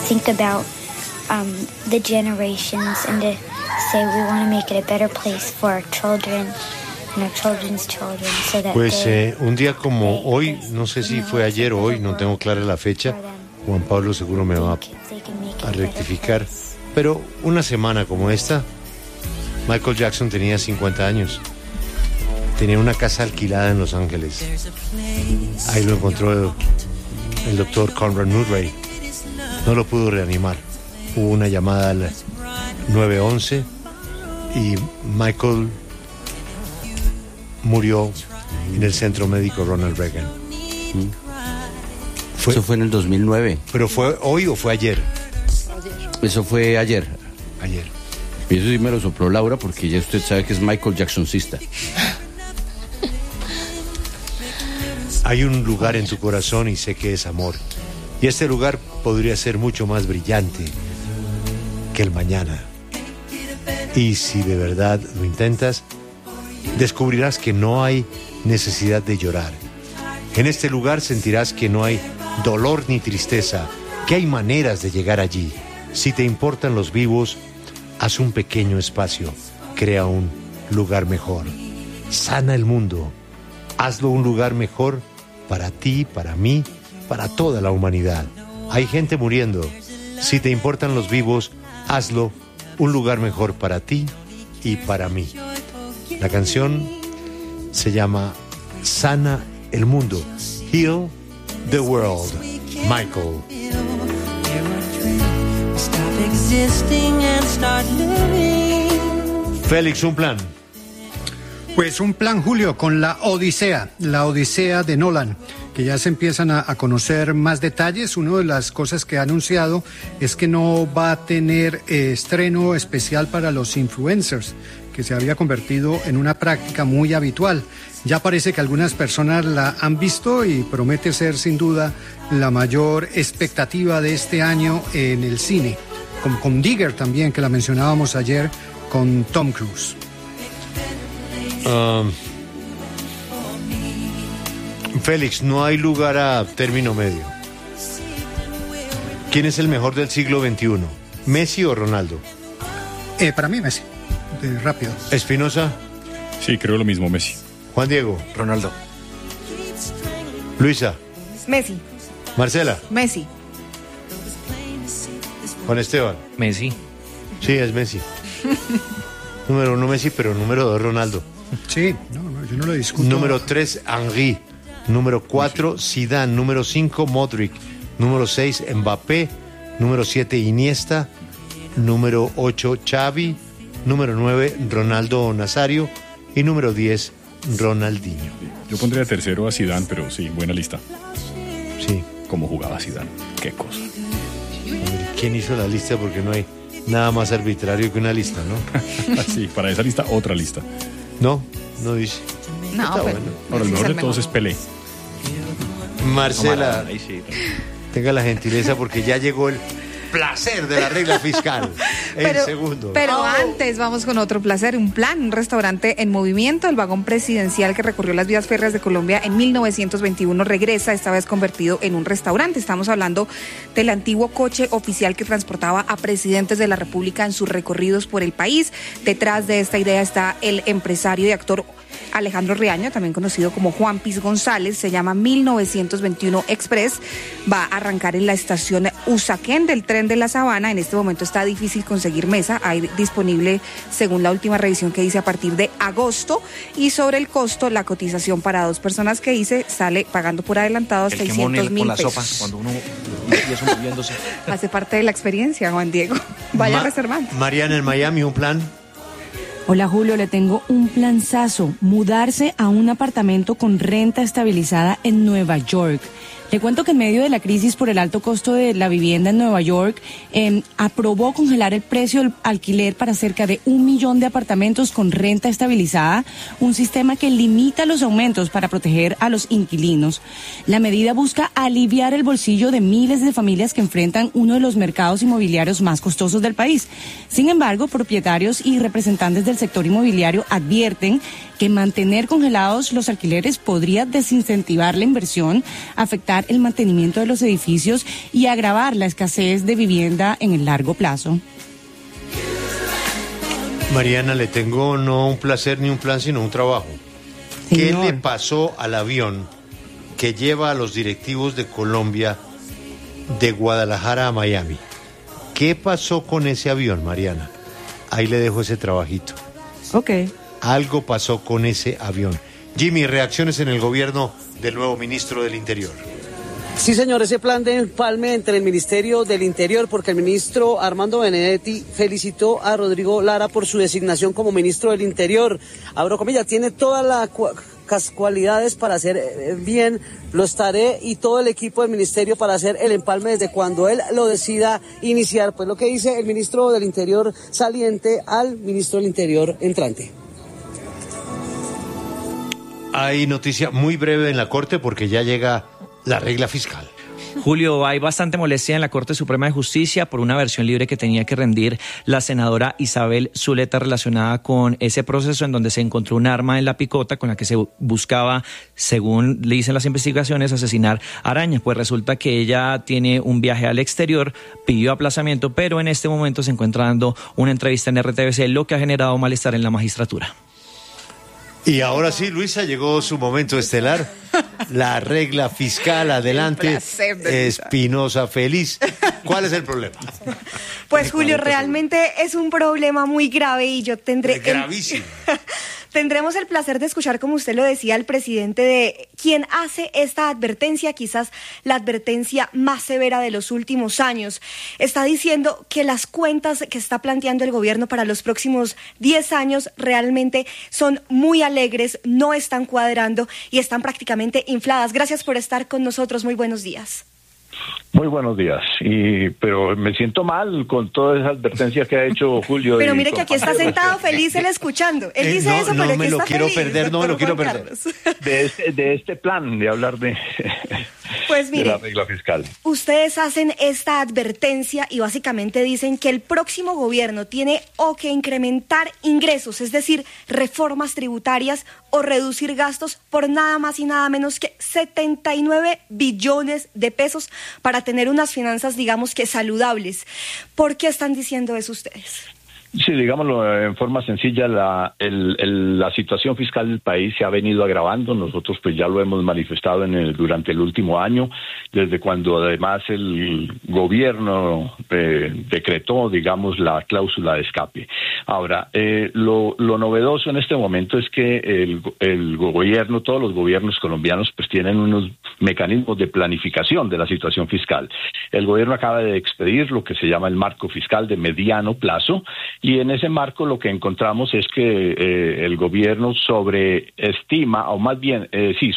think about the generations and to say we want to make it a better place for our children and our children's children so that pues un día como hoy, no sé si fue ayer o hoy, no tengo clara la fecha, Juan Pablo seguro me va a rectificar, pero una semana como esta, Michael Jackson tenía 50 años. Tenía una casa alquilada en Los Ángeles. Ahí lo encontró el doctor Conrad Murray. No lo pudo reanimar. Hubo una llamada al 911 y Michael murió en el centro médico Ronald Reagan. Eso fue en el 2009. ¿Pero fue hoy o fue ayer? Eso fue ayer. Ayer. Y eso sí me lo sopló Laura porque ya usted sabe que es Michael Jacksoncista. Hay un lugar en tu corazón y sé que es amor. Y este lugar podría ser mucho más brillante que el mañana. Y si de verdad lo intentas, descubrirás que no hay necesidad de llorar. En este lugar sentirás que no hay dolor ni tristeza, que hay maneras de llegar allí. Si te importan los vivos, haz un pequeño espacio, crea un lugar mejor. Sana el mundo, hazlo un lugar mejor para ti, para mí, para toda la humanidad. Hay gente muriendo. Si te importan los vivos, hazlo un lugar mejor para ti y para mí. La canción se llama Sana el mundo, Heal the World, Michael. Félix, un plan. Pues un plan, Julio, con la Odisea de Nolan, que ya se empiezan a conocer más detalles. Una de las cosas que ha anunciado es que no va a tener estreno especial para los influencers, que se había convertido en una práctica muy habitual. Ya parece que algunas personas la han visto y promete ser sin duda la mayor expectativa de este año en el cine, con Digger también, que la mencionábamos ayer, con Tom Cruise. Félix, no hay lugar a término medio. ¿Quién es el mejor del siglo XXI? ¿Messi o Ronaldo? Para mí Messi, rápido. ¿Espinosa? Sí, creo lo mismo, Messi. Juan Diego. Ronaldo. Luisa. Messi. Marcela. Messi. Juan Esteban. Messi. Sí, es Messi. Número 1 Messi, pero número 2 Ronaldo. Sí, no, yo no lo discuto. Número 3 Henry. Número 4 Zidane. Número 5 Modric. Número 6 Mbappé. Número 7 Iniesta. Número 8 Xavi. Número 9 Ronaldo Nazario. Y número 10 Ronaldinho. Yo pondría tercero a Zidane, pero sí, buena lista. Sí. Cómo jugaba Zidane, qué cosa. ¿Quién hizo la lista? Porque no hay nada más arbitrario que una lista, ¿no? Sí, para esa lista, otra lista. No dice. No, está pues, bueno. Ahora, el mejor de todos es Pelé. Marcela, tenga la gentileza porque ya llegó el placer de la regla fiscal. Segundo. Pero antes vamos con otro placer, un plan, un restaurante en movimiento. El vagón presidencial que recorrió las vías férreas de Colombia en 1921 regresa, esta vez convertido en un restaurante. Estamos hablando del antiguo coche oficial que transportaba a presidentes de la República en sus recorridos por el país. Detrás de esta idea está el empresario y actor Alejandro Riaño, también conocido como Juan Piz González. Se llama 1921 Express. Va a arrancar en la estación Usaquén del tren de la Sabana. En este momento está difícil conseguir mesa. Hay disponible, según la última revisión que hice, a partir de agosto. Y sobre el costo, la cotización para 2 personas que hice sale pagando por adelantado 600.000 pesos. Cuando uno empieza moviéndose. Hace parte de la experiencia, Juan Diego. Vaya reservando. Mariana, en Miami, un plan. Hola Julio, le tengo un planzazo, mudarse a un apartamento con renta estabilizada en Nueva York. Le cuento que en medio de la crisis por el alto costo de la vivienda en Nueva York, aprobó congelar el precio del alquiler para cerca de 1 millón de apartamentos con renta estabilizada, un sistema que limita los aumentos para proteger a los inquilinos. La medida busca aliviar el bolsillo de miles de familias que enfrentan uno de los mercados inmobiliarios más costosos del país. Sin embargo, propietarios y representantes del sector inmobiliario advierten que mantener congelados los alquileres podría desincentivar la inversión, afectar el mantenimiento de los edificios y agravar la escasez de vivienda en el largo plazo. Mariana, le tengo no un placer ni un plan, sino un trabajo. ¿Qué le pasó al avión que lleva a los directivos de Colombia de Guadalajara a Miami? ¿Qué pasó con ese avión, Mariana? Ahí le dejo ese trabajito. Ok. Algo pasó con ese avión. Jimmy, reacciones en el gobierno del nuevo ministro del Interior. Sí, señor, ese plan de empalme entre el Ministerio del Interior, porque el ministro Armando Benedetti felicitó a Rodrigo Lara por su designación como ministro del Interior. Abro comillas, tiene todas las cualidades para hacer bien, lo estaré y todo el equipo del ministerio para hacer el empalme desde cuando él lo decida iniciar. Pues lo que dice el ministro del Interior saliente al ministro del Interior entrante. Hay noticia muy breve en la Corte porque ya llega la regla fiscal. Julio, hay bastante molestia en la Corte Suprema de Justicia por una versión libre que tenía que rendir la senadora Isabel Zuleta relacionada con ese proceso en donde se encontró un arma en la picota con la que se buscaba, según le dicen las investigaciones, asesinar arañas. Pues resulta que ella tiene un viaje al exterior, pidió aplazamiento, pero en este momento se encuentra dando una entrevista en RTBC, lo que ha generado malestar en la magistratura. Y ahora sí, Luisa, llegó su momento estelar. La regla fiscal, adelante. Espinosa, feliz. ¿Cuál es el problema? Pues Julio, realmente es un problema muy grave y yo tendré... Gravísimo. Tendremos el placer de escuchar, como usted lo decía, al presidente de quien hace esta advertencia, quizás la advertencia más severa de los últimos años. Está diciendo que las cuentas que está planteando el gobierno para los próximos 10 años realmente son muy alegres, no están cuadrando y están prácticamente infladas. Gracias por estar con nosotros. Muy buenos días. Muy buenos días, pero me siento mal con toda esa advertencia que ha hecho Julio. Pero mire que aquí está sentado feliz él escuchando. Él dice no, eso, no pero me aquí lo está quiero feliz, perder, no me lo quiero perder. De este plan de hablar de, pues mire, de la regla fiscal. Ustedes hacen esta advertencia y básicamente dicen que el próximo gobierno tiene o que incrementar ingresos, es decir, reformas tributarias o reducir gastos por nada más y nada menos que 79 billones de pesos para tener unas finanzas, digamos que saludables. ¿Por qué están diciendo eso ustedes? Sí, digámoslo en forma sencilla, la situación fiscal del país se ha venido agravando. Nosotros pues ya lo hemos manifestado durante el último año, desde cuando además el gobierno decretó, digamos, la cláusula de escape. Ahora, lo novedoso en este momento es que el gobierno, todos los gobiernos colombianos pues tienen unos mecanismos de planificación de la situación fiscal. El gobierno acaba de expedir lo que se llama el marco fiscal de mediano plazo. Y en ese marco lo que encontramos es que el gobierno sobreestima, o más bien,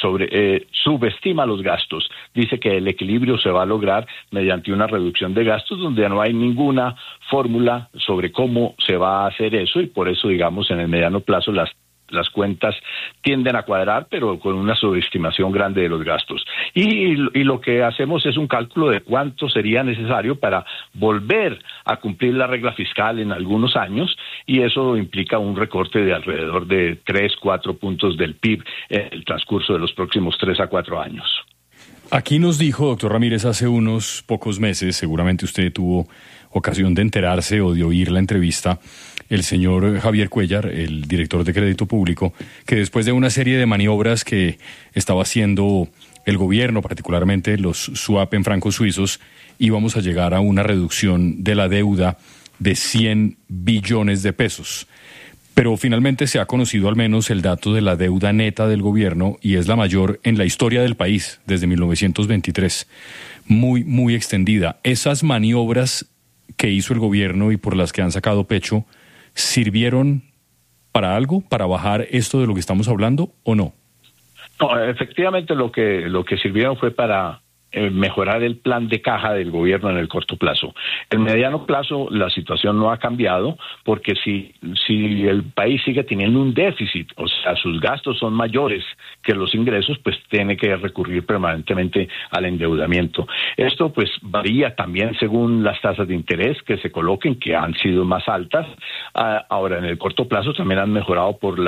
subestima los gastos. Dice que el equilibrio se va a lograr mediante una reducción de gastos donde no hay ninguna fórmula sobre cómo se va a hacer eso y por eso, digamos, en el mediano plazo las cuentas tienden a cuadrar, pero con una subestimación grande de los gastos. Y lo que hacemos es un cálculo de cuánto sería necesario para volver a cumplir la regla fiscal en algunos años, y eso implica un recorte de alrededor de 3-4 puntos del PIB en el transcurso de los próximos 3 a 4 años. Aquí nos dijo, doctor Ramírez, hace unos pocos meses, seguramente usted tuvo ocasión de enterarse o de oír la entrevista, el señor Javier Cuellar, el director de Crédito Público, que después de una serie de maniobras que estaba haciendo el gobierno, particularmente los swap en francos suizos, íbamos a llegar a una reducción de la deuda de 100 billones de pesos. Pero finalmente se ha conocido al menos el dato de la deuda neta del gobierno y es la mayor en la historia del país desde 1923. Muy, muy extendida. Esas maniobras que hizo el gobierno y por las que han sacado pecho, ¿sirvieron para algo, para bajar esto de lo que estamos hablando o no? No, efectivamente lo que sirvieron fue para mejorar el plan de caja del gobierno en el corto plazo. En mediano plazo la situación no ha cambiado porque si el país sigue teniendo un déficit, o sea, sus gastos son mayores que los ingresos, pues tiene que recurrir permanentemente al endeudamiento. Esto pues varía también según las tasas de interés que se coloquen, que han sido más altas. Ahora, en el corto plazo también han mejorado por la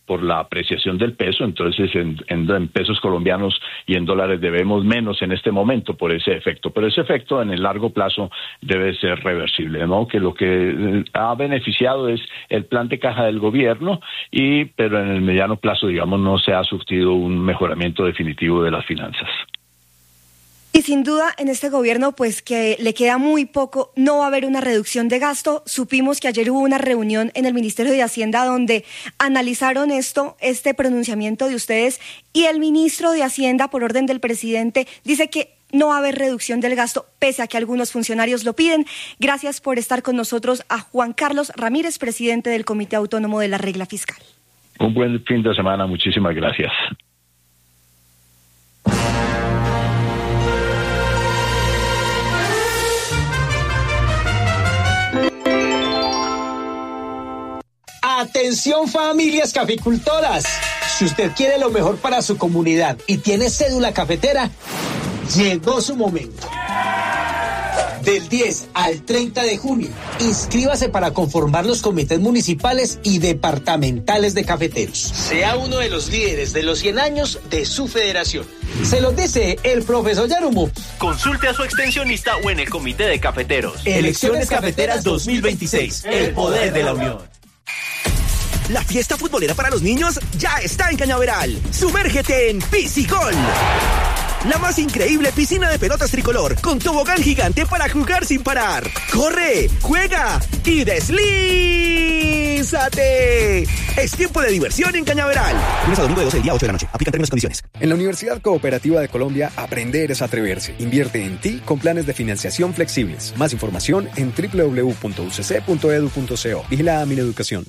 por la apreciación del peso, entonces en pesos colombianos y en dólares debemos menos en este momento por ese efecto, pero ese efecto en el largo plazo debe ser reversible, ¿no? Que lo que ha beneficiado es el plan de caja del gobierno, pero en el mediano plazo, digamos, no se ha surtido un mejoramiento definitivo de las finanzas. Y sin duda en este gobierno pues que le queda muy poco, no va a haber una reducción de gasto. Supimos que ayer hubo una reunión en el Ministerio de Hacienda donde analizaron este pronunciamiento de ustedes, y el ministro de Hacienda, por orden del presidente, dice que no va a haber reducción del gasto, pese a que algunos funcionarios lo piden. Gracias por estar con nosotros a Juan Carlos Ramírez, presidente del Comité Autónomo de la Regla Fiscal. Un buen fin de semana, muchísimas gracias. Atención familias caficultoras, si usted quiere lo mejor para su comunidad y tiene cédula cafetera, llegó su momento. Del 10 al 30 de junio, inscríbase para conformar los comités municipales y departamentales de cafeteros. Sea uno de los líderes de los 100 años de su federación. Se los dice el profesor Yarumo. Consulte a su extensionista o en el comité de cafeteros. Elecciones Cafeteras 2026, el poder de la unión. La fiesta futbolera para los niños ya está en Cañaveral. Sumérgete en Piscigol, la más increíble piscina de pelotas tricolor, con tobogán gigante para jugar sin parar. ¡Corre, juega y deslízate! Es tiempo de diversión en Cañaveral. Lunes a domingo de 12 del día a 8 de la noche. Aplican términos y condiciones. En la Universidad Cooperativa de Colombia, aprender es atreverse. Invierte en ti con planes de financiación flexibles. Más información en www.ucc.edu.co. Vigilada Mineducación.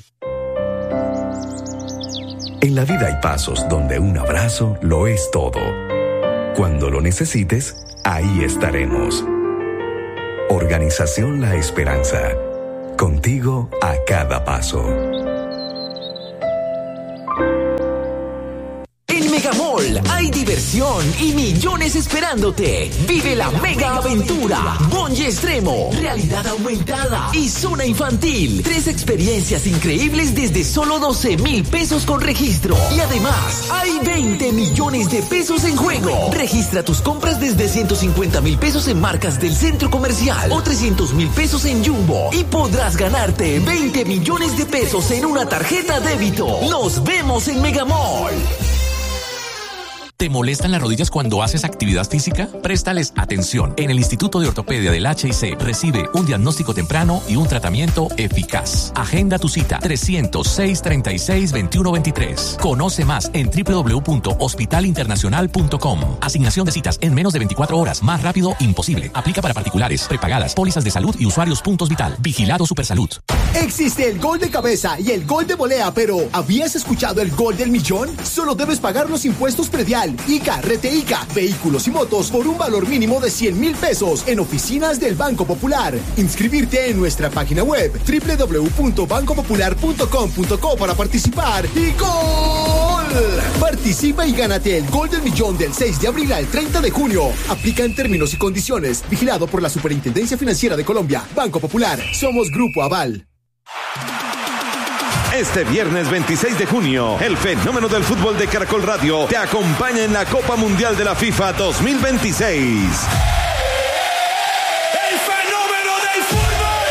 En la vida hay pasos donde un abrazo lo es todo. Cuando lo necesites, ahí estaremos. Organización La Esperanza. Contigo a cada paso. En Megamall hay diversión y millones esperándote. Vive la mega aventura. Bungee extremo, realidad aumentada y zona infantil. 3 experiencias increíbles desde solo 12,000 pesos con registro. Y además, hay 20 millones de pesos en juego. Registra tus compras desde 150,000 pesos en marcas del centro comercial o 300,000 pesos en Jumbo. Y podrás ganarte 20 millones de pesos en una tarjeta débito. Nos vemos en Megamall. ¿Te molestan las rodillas cuando haces actividad física? Préstales atención. En el Instituto de Ortopedia del HIC recibe un diagnóstico temprano y un tratamiento eficaz. Agenda tu cita 300-636-2123. Conoce más en www.hospitalinternacional.com. Asignación de citas en menos de 24 horas. Más rápido imposible. Aplica para particulares, prepagadas, pólizas de salud y usuarios puntos vital. Vigilado Supersalud. Existe el gol de cabeza y el gol de volea, pero ¿habías escuchado el gol del millón? Solo debes pagar los impuestos predial, ICA, RTICA, vehículos y motos por un valor mínimo de 100,000 pesos en oficinas del Banco Popular. Inscribirte en nuestra página web www.bancopopular.com.co para participar y ¡gol! Participa y gánate el gol del millón del 6 de abril al 30 de junio. Aplica en términos y condiciones. Vigilado por la Superintendencia Financiera de Colombia. Banco Popular. Somos Grupo Aval. Este viernes 26 de junio, el fenómeno del fútbol de Caracol Radio te acompaña en la Copa Mundial de la FIFA 2026. ¡El fenómeno del fútbol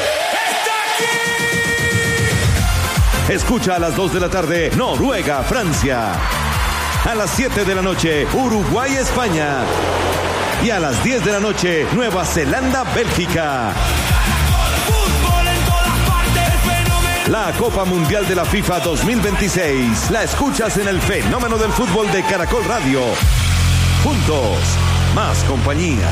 está aquí! Escucha a las 2 de la tarde, Noruega, Francia. A las 7 de la noche, Uruguay, España. Y a las 10 de la noche, Nueva Zelanda, Bélgica. La Copa Mundial de la FIFA 2026 la escuchas en el fenómeno del fútbol de Caracol Radio. Juntos, más compañía.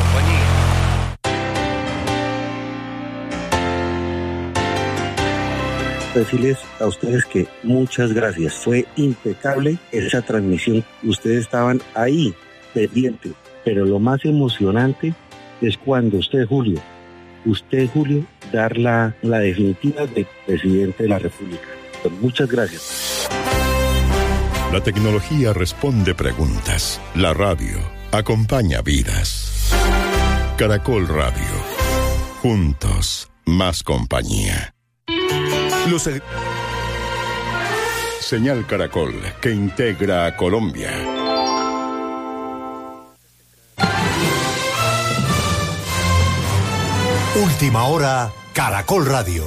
Decirles a ustedes que muchas gracias. Fue impecable esa transmisión. Ustedes estaban ahí, pendientes. Pero lo más emocionante es cuando usted, Julio, dar la definitiva de presidente de la República. Pues muchas gracias. La tecnología responde preguntas. La radio acompaña vidas. Caracol Radio. Juntos, más compañía. Señal Caracol, que integra a Colombia. Última hora, Caracol Radio.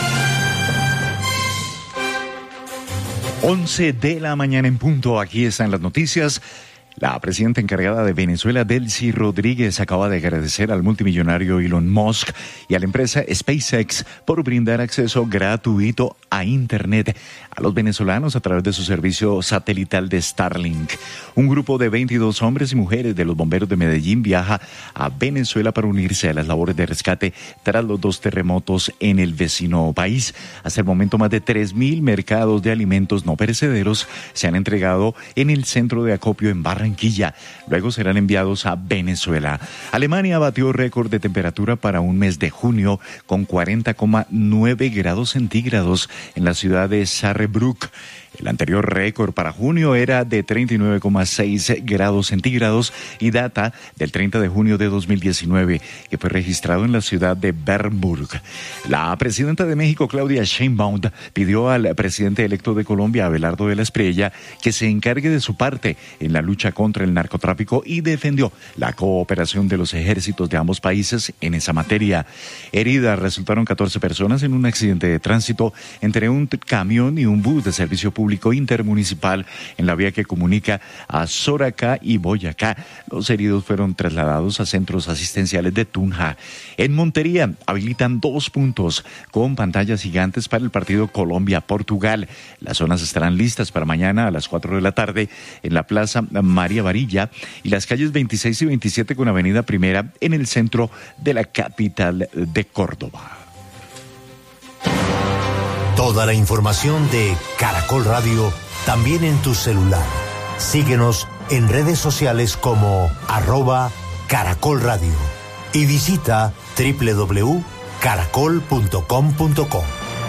11 de la mañana en punto. Aquí están las noticias. La presidenta encargada de Venezuela, Delcy Rodríguez, acaba de agradecer al multimillonario Elon Musk y a la empresa SpaceX por brindar acceso gratuito a Internet a los venezolanos a través de su servicio satelital de Starlink. Un grupo de 22 hombres y mujeres de los bomberos de Medellín viaja a Venezuela para unirse a las labores de rescate tras los 2 terremotos en el vecino país. Hasta el momento, más de 3.000 mercados de alimentos no perecederos se han entregado en el centro de acopio en Barranquilla. Luego serán enviados a Venezuela. Alemania batió récord de temperatura para un mes de junio con 40,9 grados centígrados en la ciudad de Saarbrück. El anterior récord para junio era de 39,6 grados centígrados y data del 30 de junio de 2019, que fue registrado en la ciudad de Bernburg. La presidenta de México, Claudia Sheinbaum, pidió al presidente electo de Colombia, Abelardo de la Espriella, que se encargue de su parte en la lucha contra el narcotráfico y defendió la cooperación de los ejércitos de ambos países en esa materia. Heridas resultaron 14 personas en un accidente de tránsito entre un camión y un bus de servicio público intermunicipal en la vía que comunica a Soracá y Boyacá. Los heridos fueron trasladados a centros asistenciales de Tunja. En Montería habilitan 2 puntos con pantallas gigantes para el partido Colombia-Portugal. Las zonas estarán listas para mañana a las 4 de la tarde en la Plaza María Varilla y las calles 26 y 27 con Avenida Primera en el centro de la capital de Córdoba. Toda la información de Caracol Radio también en tu celular. Síguenos en redes sociales como @Caracol Radio y visita www.caracol.com.co.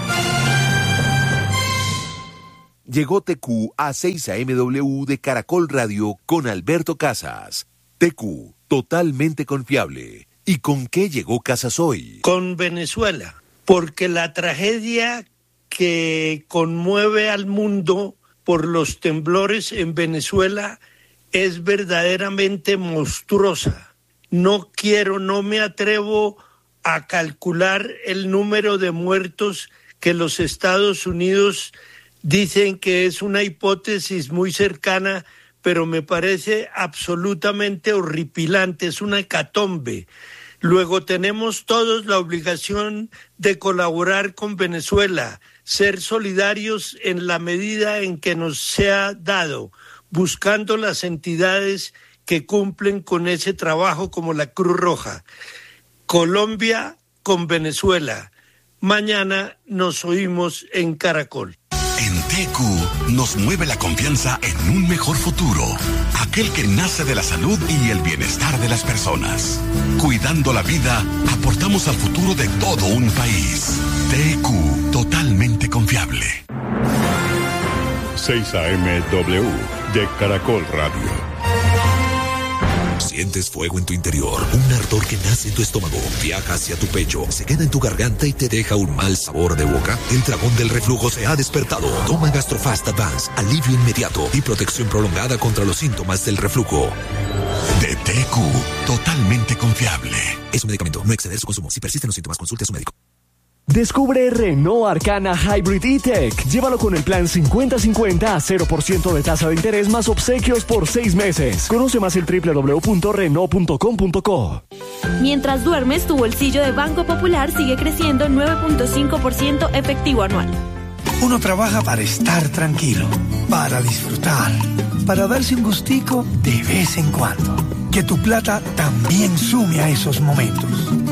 Llegó TQ a 6 AM de Caracol Radio con Alberto Casas. TQ, totalmente confiable. ¿Y con qué llegó Casas hoy? Con Venezuela, porque la tragedia que conmueve al mundo por los temblores en Venezuela es verdaderamente monstruosa. No me atrevo a calcular el número de muertos que los Estados Unidos dicen que es una hipótesis muy cercana, pero me parece absolutamente horripilante, es una hecatombe. Luego tenemos todos la obligación de colaborar con Venezuela, ser solidarios en la medida en que nos sea dado, buscando las entidades que cumplen con ese trabajo como la Cruz Roja. Colombia con Venezuela. Mañana nos oímos en Caracol. En TQ nos mueve la confianza en un mejor futuro, aquel que nace de la salud y el bienestar de las personas. Cuidando la vida, aportamos al futuro de todo un país. TQ, totalmente confiable. 6 AMW de Caracol Radio. Sientes fuego en tu interior, un ardor que nace en tu estómago, viaja hacia tu pecho, se queda en tu garganta y te deja un mal sabor de boca. El dragón del reflujo se ha despertado. Toma Gastrofast Advance, alivio inmediato y protección prolongada contra los síntomas del reflujo. De TQ, totalmente confiable. Es un medicamento, no exceder su consumo. Si persisten los síntomas, consulte a su médico. Descubre Renault Arcana Hybrid E-Tech. Llévalo con el plan 50-50 a 0% de tasa de interés más obsequios por 6 meses. Conoce más en www.renault.com.co. Mientras duermes, tu bolsillo de Banco Popular sigue creciendo 9.5% efectivo anual. Uno trabaja para estar tranquilo, para disfrutar, para darse un gustico de vez en cuando. Que tu plata también sume a esos momentos.